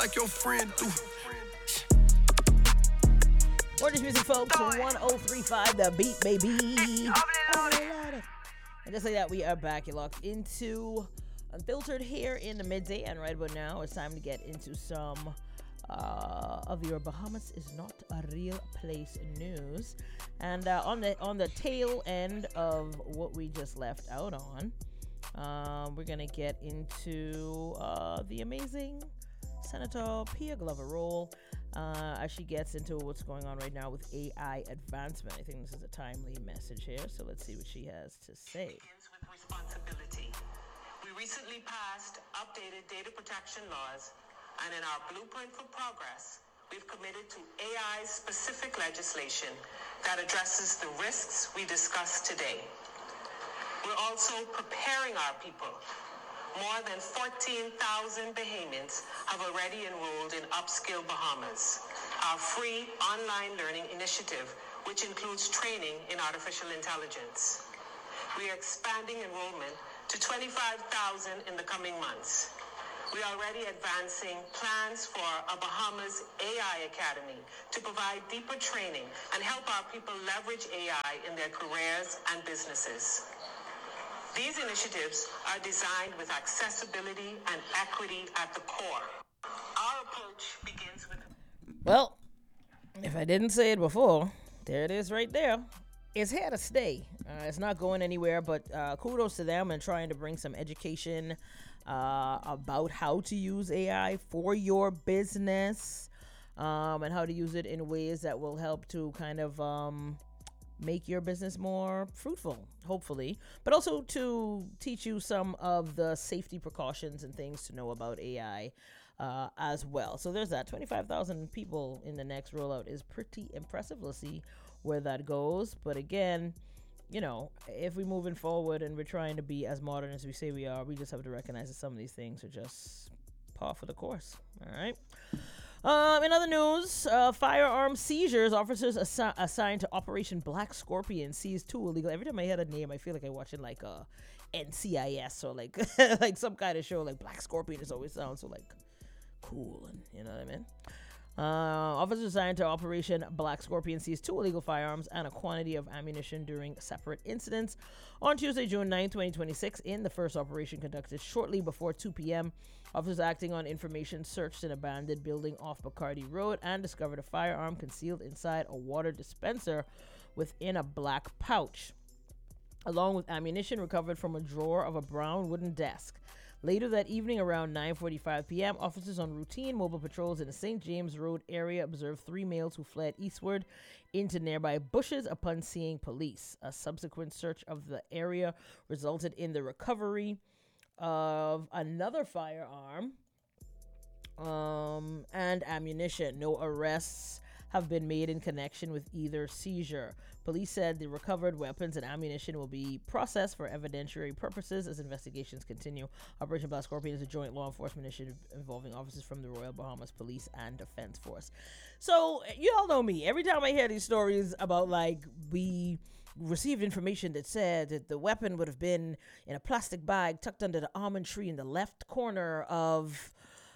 like your friend do. Mortgage music, folks. 1035 The Beat, baby. And just like that, we are back. You're locked into Unfiltered here in the midday. And right about now, it's time to get into some of your Bahamas is not a real place news. And on the tail end of what we just left out on, we're going to get into the amazing Senator Pia Glover role as she gets into what's going on right now with AI advancement. I think this is a timely message here, so let's see what she has to say. Begins with responsibility. We recently passed updated data protection laws, and in our Blueprint for Progress, we've committed to AI-specific legislation that addresses the risks we discussed today. We're also preparing our people. More than 14,000 Bahamians have already enrolled in Upskill Bahamas, our free online learning initiative, which includes training in artificial intelligence. We are expanding enrollment to 25,000 in the coming months. We are already advancing plans for a Bahamas AI Academy to provide deeper training and help our people leverage AI in their careers and businesses. These initiatives are designed with accessibility and equity at the core. Our approach begins with... Well, if I didn't say it before, there it is right there. It's here to stay. It's not going anywhere, but kudos to them and trying to bring some education about how to use AI for your business and how to use it in ways that will help to kind of make your business more fruitful, hopefully, but also to teach you some of the safety precautions and things to know about AI as well. So there's that. 25,000 people in the next rollout is pretty impressive. We'll see where that goes. But again, you know, if we're moving forward and we're trying to be as modern as we say we are, we just have to recognize that some of these things are just par for the course. All right. In other news, firearm seizures. Officers assigned to Operation Black Scorpion seized 2 illegal. Every time I hear a name, I feel like I'm watching like NCIS or like like some kind of show. Like Black Scorpion just always sounds so like cool, and you know what I mean. Officers assigned to Operation Black Scorpion seized 2 illegal firearms and a quantity of ammunition during separate incidents on Tuesday, June 9, 2026. In the first operation conducted shortly before 2 p.m., officers acting on information searched an abandoned building off Bacardi Road and discovered a firearm concealed inside a water dispenser within a black pouch, along with ammunition recovered from a drawer of a brown wooden desk. Later that evening, around 9:45 p.m., officers on routine mobile patrols in the St. James Road area observed 3 males who fled eastward into nearby bushes upon seeing police. A subsequent search of the area resulted in the recovery of another firearm and ammunition. No arrests have been made in connection with either seizure. Police said the recovered weapons and ammunition will be processed for evidentiary purposes as investigations continue. Operation Black Scorpion is a joint law enforcement initiative involving officers from the Royal Bahamas Police and Defense Force. So, you all know me. Every time I hear these stories about, like, we received information that said that the weapon would have been in a plastic bag tucked under the almond tree in the left corner of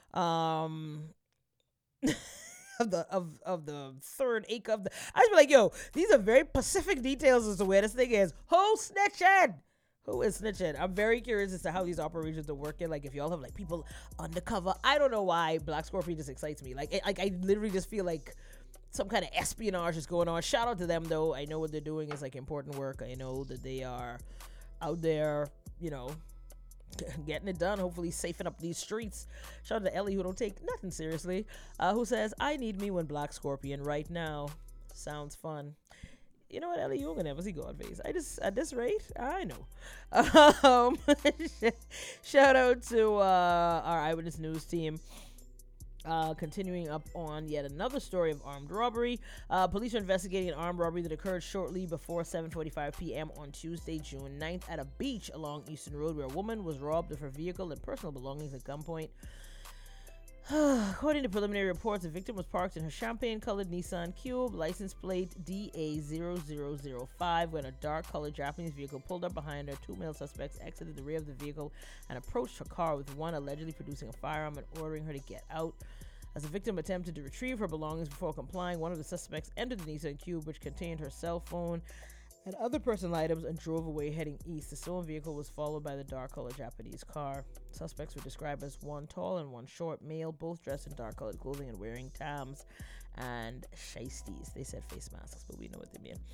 of the third acre of the... I just be like, yo, these are very specific details as to where this thing is. Who's snitching? Who is snitching? I'm very curious as to how these operations are working. Like, if y'all have, like, people undercover. I don't know why Black Scorpion just excites me. Like, I literally just feel like some kind of espionage is going on. Shout out to them, though. I know what they're doing is, like, important work. I know that they are out there, you know, getting it done, hopefully safing up these streets. Shout out to Ellie, who don't take nothing seriously, who says, I need me one Black Scorpion right now. Sounds fun. You know what, Ellie, you gonna never see Godface. I just, at this rate, I know. Shout out to our Eyewitness News team. Continuing up on yet another story of armed robbery. Police are investigating an armed robbery that occurred shortly before 7:45 p.m. on Tuesday, June 9th at a beach along Eastern Road, where a woman was robbed of her vehicle and personal belongings at gunpoint. According to preliminary reports, the victim was parked in her champagne-colored Nissan Cube, license plate DA0005, when a dark-colored Japanese vehicle pulled up behind her. 2 male suspects exited the rear of the vehicle and approached her car, with one allegedly producing a firearm and ordering her to get out. As the victim attempted to retrieve her belongings before complying, one of the suspects entered the Nissan Cube, which contained her cell phone and other personal items, and drove away heading east. The stolen vehicle was followed by the dark-colored Japanese car. Suspects were described as one tall and one short male, both dressed in dark-colored clothing and wearing tams and shiesties. They said face masks, but we know what they mean.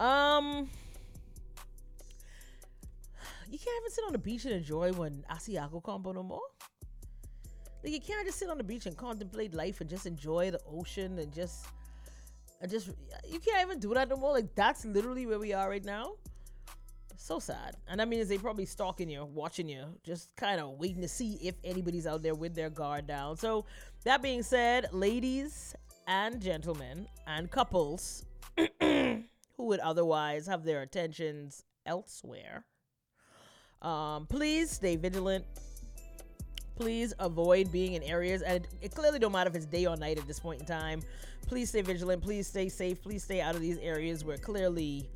You can't even sit on the beach and enjoy when Asiago combo no more. Like, you can't just sit on the beach and contemplate life and just enjoy the ocean and just you can't even do that no more. Like, that's literally where we are right now. So sad. And that means they probably stalking you, watching you, just kind of waiting to see if anybody's out there with their guard down. So that being said, ladies and gentlemen and couples who would otherwise have their attentions elsewhere, please stay vigilant. Please avoid being in areas, and it clearly don't matter if it's day or night at this point in time. Please stay vigilant. Please stay safe. Please stay out of these areas where clearly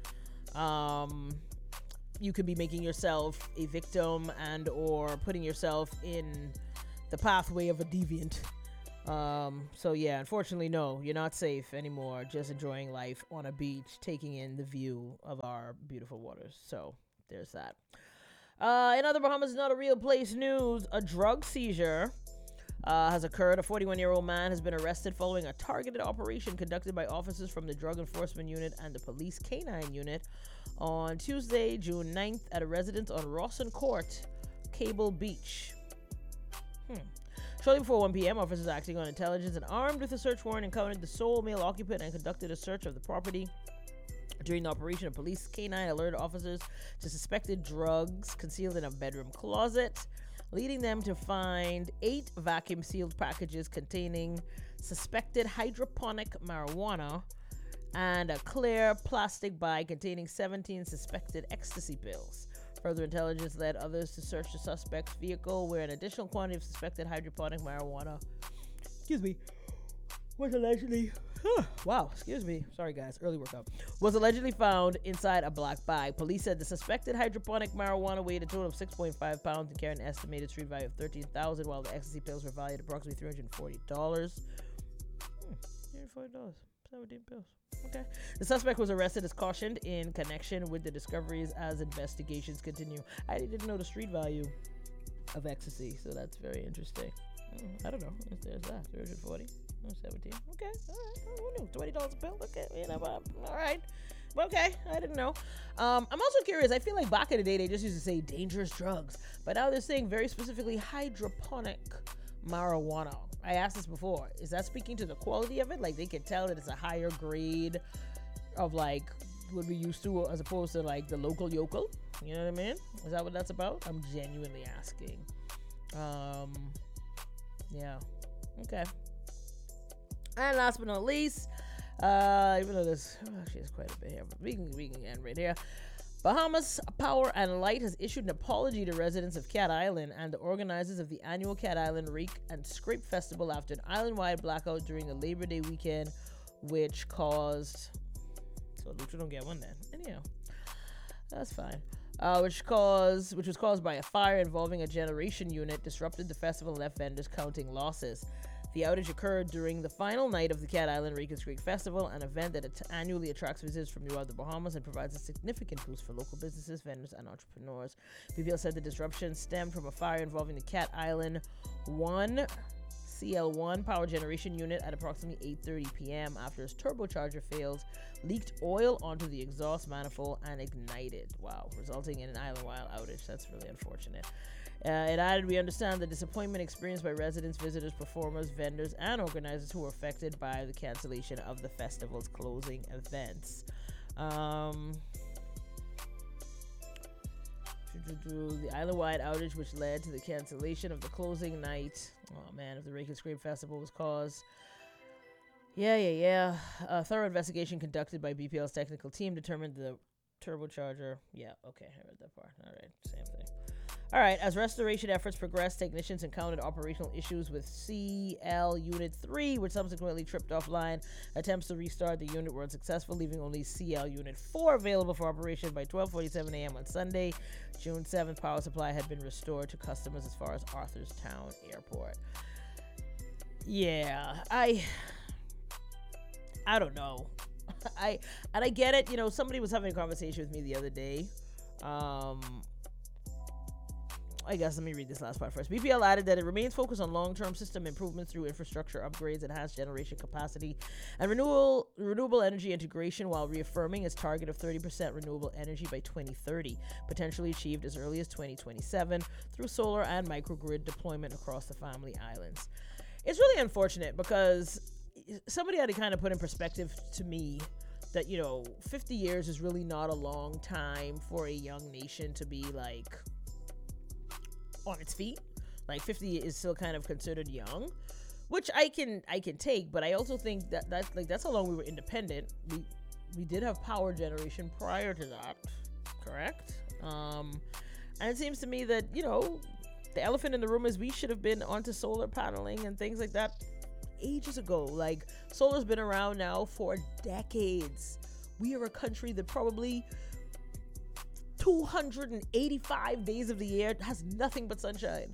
you could be making yourself a victim and or putting yourself in the pathway of a deviant. So yeah, unfortunately, no, you're not safe anymore. Just enjoying life on a beach, taking in the view of our beautiful waters. So there's that. In other Bahamas Not a Real Place news, a drug seizure has occurred. A 41-year-old man has been arrested following a targeted operation conducted by officers from the Drug Enforcement Unit and the Police Canine Unit on Tuesday, June 9th at a residence on Rawson Court, Cable Beach. Shortly before 1 p.m., officers acting on intelligence and armed with a search warrant encountered the sole male occupant and conducted a search of the property. During the operation, a police canine alerted officers to suspected drugs concealed in a bedroom closet, leading them to find 8 vacuum-sealed packages containing suspected hydroponic marijuana and a clear plastic bag containing 17 suspected ecstasy pills. Further intelligence led others to search the suspect's vehicle, where an additional quantity of suspected hydroponic marijuana, was allegedly sorry guys, early workout, was allegedly found inside a black bag. Police said the suspected hydroponic marijuana weighed a total of 6.5 pounds and carried an estimated street value of $13,000, while the ecstasy pills were valued at approximately $340. $340, 17 pills. Okay. The suspect was arrested as cautioned in connection with the discoveries as investigations continue. I didn't know the street value of ecstasy, so that's very interesting. I don't know if there's that. 340, 17. Okay, all right. Who knew? $20 a pill. Okay, all right. Okay, I didn't know. I'm also curious. I feel like back in the day they just used to say dangerous drugs, but now they're saying very specifically hydroponic marijuana. I asked this before. Is that speaking to the quality of it? Like, they can tell that it's a higher grade of like what we used to, as opposed to like the local yokel. You know what I mean? Is that what that's about? I'm genuinely asking. Yeah. Okay. And last but not least, even though there's actually it's quite a bit here, but we can end right here. Bahamas Power and Light has issued an apology to residents of Cat Island and the organizers of the annual Cat Island Rake and Scrape Festival after an island-wide blackout during the Labor Day weekend, which caused... So Lucha don't get one then. Anyhow, that's fine. Which was caused by a fire involving a generation unit, disrupted the festival and left vendors counting losses. The outage occurred during the final night of the Cat Island Rake and Scrape Festival, an event that annually attracts visitors from throughout the Bahamas and provides a significant boost for local businesses, vendors, and entrepreneurs. BPL said the disruption stemmed from a fire involving the Cat Island 1 CL1 power generation unit at approximately 8:30 p.m. after its turbocharger failed, leaked oil onto the exhaust manifold, and ignited. Wow, resulting in an island-wide outage. That's really unfortunate. It added, we understand the disappointment experienced by residents, visitors, performers, vendors, and organizers who were affected by the cancellation of the festival's closing events. The island-wide outage, which led to the cancellation of the closing night, of the Rake and Scrape Festival was caused. A thorough investigation conducted by BPL's technical team determined the turbocharger. Yeah, okay, I read that part. All right, same thing. All right, as restoration efforts progressed, technicians encountered operational issues with CL Unit 3, which subsequently tripped offline. Attempts to restart the unit were unsuccessful, leaving only CL Unit 4 available for operation by 12:47 a.m. on Sunday, June 7th. Power supply had been restored to customers as far as Arthurstown Airport. Yeah, I don't know. I get it. Somebody was having a conversation with me the other day. Um, I guess let me read this last part first. BPL added that it remains focused on long-term system improvements through infrastructure upgrades, enhanced generation capacity, and renewable energy integration, while reaffirming its target of 30% renewable energy by 2030, potentially achieved as early as 2027 through solar and microgrid deployment across the Family Islands. It's really unfortunate because somebody had to kind of put in perspective to me that 50 years is really not a long time for a young nation to be like on its feet. Like 50 is still kind of considered young, which I can take, but I also think that's how long we were independent. We did have power generation prior to that, correct? And it seems to me that the elephant in the room is we should have been onto solar paneling and things like that ages ago. Like, solar's been around now for decades. We are a country that probably 285 days of the year has nothing but sunshine.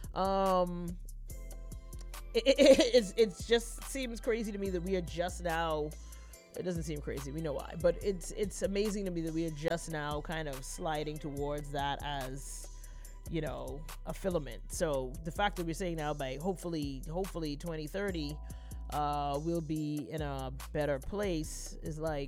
It just seems crazy to me that we are just now. It doesn't seem crazy, we know why, but it's amazing to me that we are just now kind of sliding towards that as a filament. So the fact that we're saying now by hopefully 2030 we'll be in a better place is like,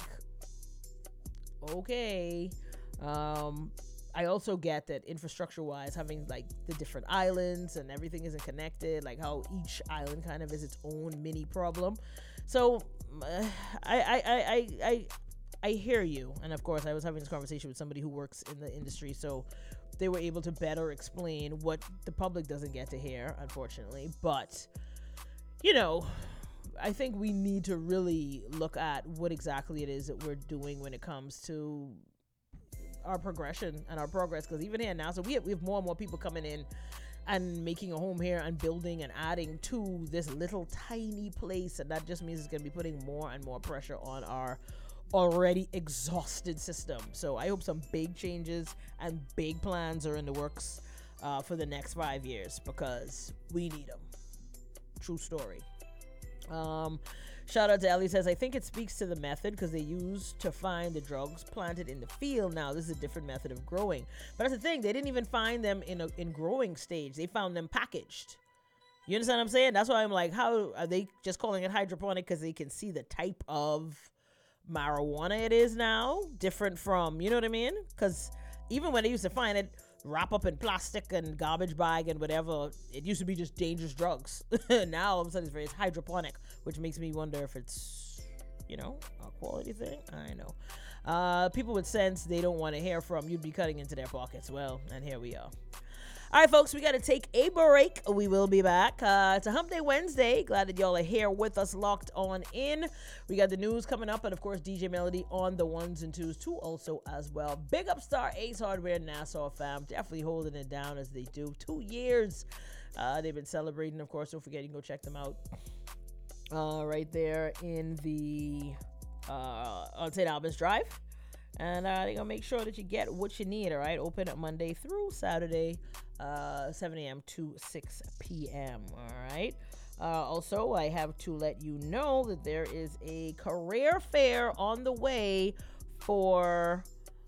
okay. I also get that infrastructure wise, having like the different islands and everything isn't connected, like how each island kind of is its own mini problem. So I hear you. And of course I was having this conversation with somebody who works in the industry, so they were able to better explain what the public doesn't get to hear, unfortunately. But I think we need to really look at what exactly it is that we're doing when it comes to our progression and our progress, because even here now, so we have more and more people coming in and making a home here and building and adding to this little tiny place, and that just means it's going to be putting more and more pressure on our already exhausted system. So I hope some big changes and big plans are in the works for the next 5 years, because we need them. True story. Shout out to Ellie, says, I think it speaks to the method, because they used to find the drugs planted in the field. Now this is a different method of growing, but that's the thing, they didn't even find them in growing stage. They found them packaged. You understand what I'm saying? That's why I'm like, how are they just calling it hydroponic? Because they can see the type of marijuana it is now, different from, you know what I mean? Because even when they used to find it wrap up in plastic and garbage bag and whatever, it used to be just dangerous drugs. Now all of a sudden it's hydroponic, which makes me wonder if it's a quality thing. I know people with sense they don't want to hear from, you'd be cutting into their pockets. Well, and here we are. All right, folks, we got to take a break. We will be back. It's a Hump Day Wednesday. Glad that y'all are here with us, locked on in. We got the news coming up, and, of course, DJ Melody on the ones and twos, too, also as well. Big up Star Ace Hardware Nassau fam. Definitely holding it down as they do. 2 years they've been celebrating. Of course, don't forget, you can go check them out right there in the on St. Albans Drive. And they're going to make sure that you get what you need, all right? Open up Monday through Saturday, 7 a.m. to 6 p.m., all right? Also, I have to let you know that there is a career fair on the way for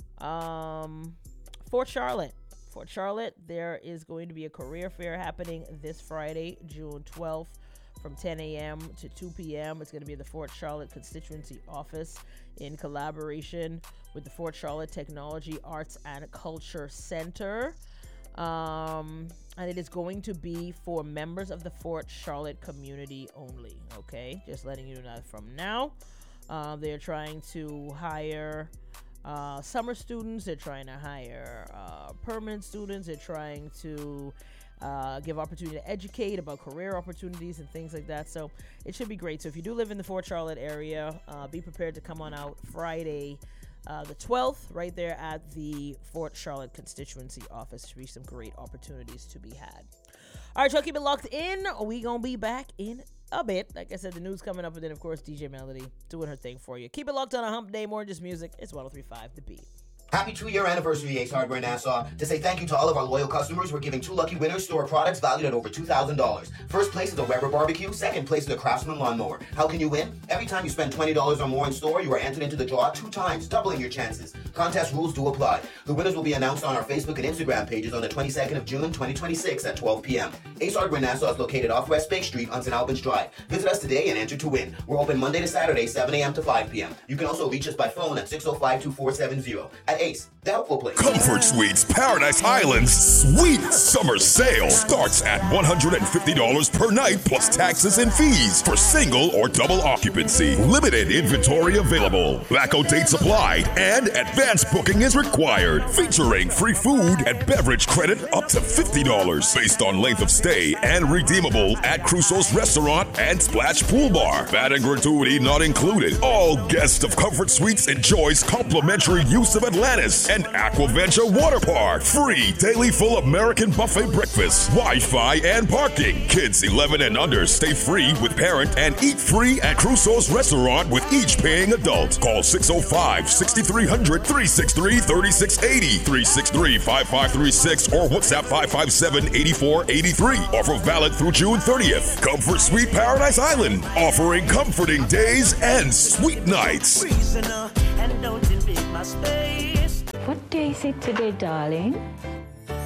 Fort Charlotte. Fort Charlotte, there is going to be a career fair happening this Friday, June 12th. From 10 a.m. to 2 p.m. It's going to be at the Fort Charlotte Constituency Office in collaboration with the Fort Charlotte Technology, Arts, and Culture Center. And it is going to be for members of the Fort Charlotte community only. Okay, just letting you know that from now. They're trying to hire summer students. They're trying to hire permanent students. They're trying to give opportunity to educate about career opportunities and things like that. So it should be great. So if you do live in the Fort Charlotte area, be prepared to come on out Friday, the 12th, right there at the Fort Charlotte Constituency Office. Should be some great opportunities to be had. All right, y'all, keep it locked in. We gonna be back in a bit. Like I said, the news coming up, and then of course DJ Melody doing her thing for you. Keep it locked on a Hump Day. More just music. It's 103.5 The Beat. Happy 2-year anniversary, Ace Hardware Nassau. To say thank you to all of our loyal customers, we're giving 2 lucky winners store products valued at over $2,000. First place is a Weber barbecue. Second place is a Craftsman lawnmower. How can you win? Every time you spend $20 or more in store, you are entered into the draw 2 times, doubling your chances. Contest rules do apply. The winners will be announced on our Facebook and Instagram pages on the 22nd of June, 2026 at 12 p.m. Ace Hardware Nassau is located off West Bay Street on St. Albans Drive. Visit us today and enter to win. We're open Monday to Saturday, 7 a.m. to 5 p.m. You can also reach us by phone at 605-2470. At Ace, the helpful place. Comfort Suites Paradise Island's sweet summer sale starts at $150 per night plus taxes and fees for single or double occupancy. Limited inventory available. Blackout dates applied and advance booking is required. Featuring free food and beverage credit up to $50 based on length of stay and redeemable at Crusoe's Restaurant and Splash Pool Bar. VAT and gratuity not included. All guests of Comfort Suites enjoys complimentary use of Atlantis and Aquaventure Water Park. Free daily full American buffet breakfast, Wi-Fi and parking. Kids 11 and under stay free with parent and eat free at Crusoe's Restaurant with each paying adult. Call 605-6300-363-3680, 363-5536 or WhatsApp 557-8483. Offer valid through June 30th. Comfort Suite Paradise Island, offering comforting days and sweet nights. What day is it today, darling?